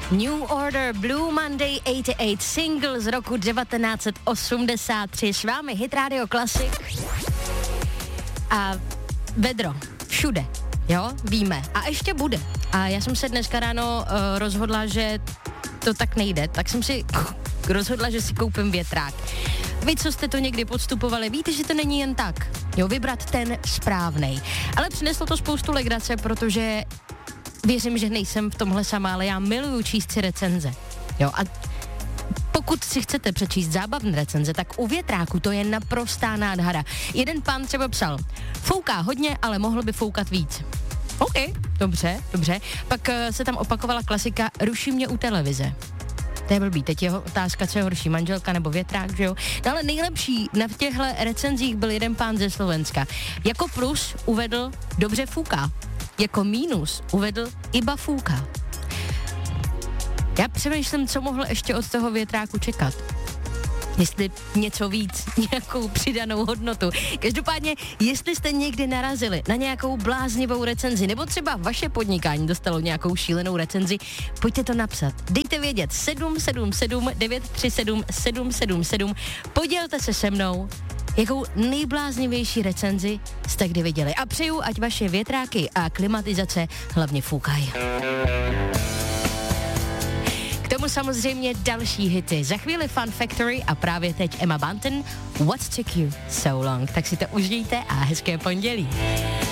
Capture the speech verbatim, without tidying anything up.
New Order, Blue Monday osmdesát osm, single z roku devatenáct set osmdesát tři. S vámi Hit Radio Classic. A vedro, všude, jo, víme. A ještě bude. A já jsem se dneska ráno uh, rozhodla, že to tak nejde, tak jsem si rozhodla, že si koupím větrák. Vy, co jste to někdy podstupovali, víte, že to není jen tak. Jo, vybrat ten správnej. Ale přineslo to spoustu legrace, protože věřím, že nejsem v tomhle sama, ale já miluju číst si recenze. Jo, a pokud si chcete přečíst zábavné recenze, tak u větráku to je naprostá nádhara. Jeden pán třeba psal, fouká hodně, ale mohl by foukat víc. OK, dobře, dobře. Pak uh, se tam opakovala klasika, ruší mě u televize. To je blbý, teď je otázka, co je horší, manželka nebo větrák, že jo? No ale nejlepší na těchto recenzích byl jeden pán ze Slovenska. Jako plus uvedl, dobře fouká. Jako mínus uvedl, iba fouká. Já přemýšlím, co mohl ještě od toho větráku čekat. Jestli něco víc, nějakou přidanou hodnotu. Každopádně, jestli jste někdy narazili na nějakou bláznivou recenzi, nebo třeba vaše podnikání dostalo nějakou šílenou recenzi, pojďte to napsat. Dejte vědět sedm sedm sedm devět tři sedm sedm sedm sedm. Podělte se se mnou, jakou nejbláznivější recenzi jste kdy viděli. A přeju, ať vaše větráky a klimatizace hlavně foukají. K tomu samozřejmě další hity. Za chvíli Fun Factory a právě teď Emma Bunton, What Took You So Long. Tak si to užijte a hezké pondělí.